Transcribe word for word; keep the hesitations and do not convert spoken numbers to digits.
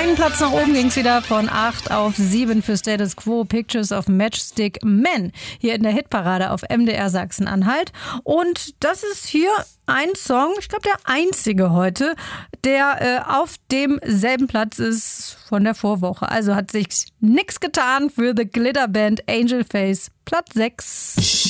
Einen Platz nach oben ging es wieder von acht auf sieben für Status Quo, Pictures of Matchstick Men. Hier in der Hitparade auf M D R Sachsen-Anhalt. Und das ist hier ein Song, ich glaube der einzige heute, der äh, auf demselben Platz ist von der Vorwoche. Also hat sich nichts getan für The Glitter Band, Angel Face, Platz sechs.